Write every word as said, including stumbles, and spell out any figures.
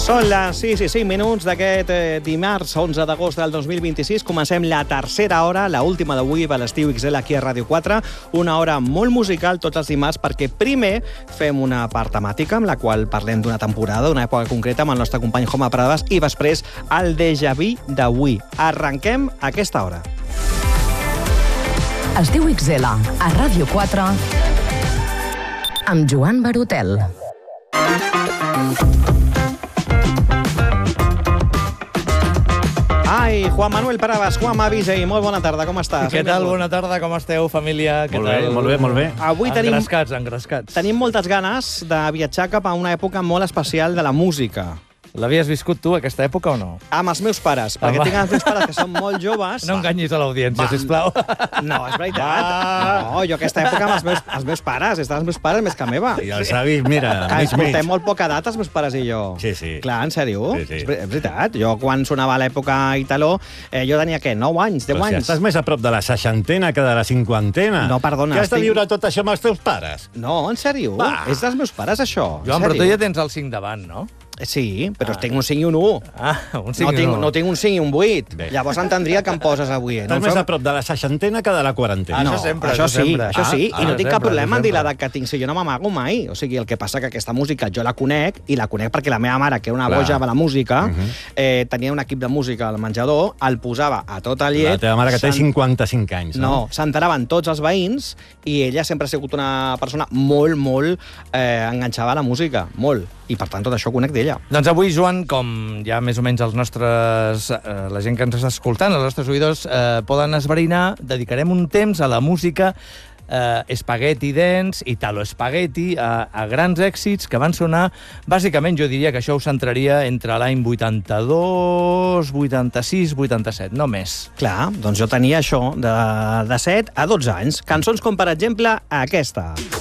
Són les sis i cinc minuts d'aquest eh, dimarts onze d'agost del dos mil vint-i-sis. Comencem la tercera hora, la última d'avui per l'Estiu X L aquí a Ràdio quatre. Una hora molt musical tots els dimarts perquè primer fem una part temàtica amb la qual parlem d'una temporada, d'una època concreta amb el nostre company Jaume Prades i després el déjà vu d'avui. Arrenquem aquesta hora. Estiu X L a Ràdio quatre amb Joan Barotel. Ai, Juan Manuel Prades, Juan Avisa-hi, molt bona tarda, com estàs? Què tal? Bona tarda, com esteu, família? Què Molt bé, tal? molt bé, molt bé. Avui tenim, Engrescats, engrescats. tenim moltes ganes de viatjar cap a una època molt especial de la música. L'havies viscut tu, aquesta època, o no? Amb els meus pares, perquè Home. tinc els meus pares que són molt joves. No enganyis a l'audiència, sisplau. No, és veritat. No, jo aquesta època amb els meus, els meus pares, estan els meus pares més que meva. I els avis, mira, Que ens mig, mig. portem molt poca data, els meus pares i jo. Sí, sí. Clar, en sèrio? Sí, sí. És, ver- és veritat. Jo, quan sonava l'època Italo, eh, jo tenia, què, nou anys, deu Però si anys? estàs més a prop de la seixantena que de la cinquantena. No, perdona, Què has de estic- viure tot això amb els teus pares? No, en sèrio? Va. És dels meus pares, això. En Joan, però tu sèrio? ja tens el cinc davant, no? Sí, però tinc un cinc i un u. Ah, un cinc No i tinc, un. no tinc un cinc i un vuit. Bé. Llavors entendria que em poses avui. Eh? Estàs em més feu- a prop de la seixantena que de la quarantena. Això No, sempre, això, això sí, sempre. això sí, Ah, i no ah, tinc sempre, cap problema en dir sempre. l'edat que tinc, si jo no m'amago mai. O sigui, el que passa que aquesta música jo la conec, i la conec perquè la meva mare, que era una Clar. boja de la música, Mhm. eh, tenia un equip de música al menjador, el posava a tota La llet. teva mare que té s'en- cinquanta-cinc anys, no? No, s'enteraven tots els veïns i ella sempre ha sigut una persona molt, molt eh, enganxada a la música, molt. I per tant tot això ho conec d'ella. Doncs avui, Joan, com ja més o menys els nostres, eh, la gent que ens està escoltant, els nostres oïdors, eh, poden esbrinar, dedicarem un temps a la música eh, Spaghetti Dance, Italo Spaghetti, a, a grans èxits que van sonar, bàsicament jo diria que això ho centraria entre l'any vuitanta-dos, vuitanta-sis, vuitanta-set, no més. Clar, doncs jo tenia això de, de set a dotze anys. Cançons com, per exemple, aquesta.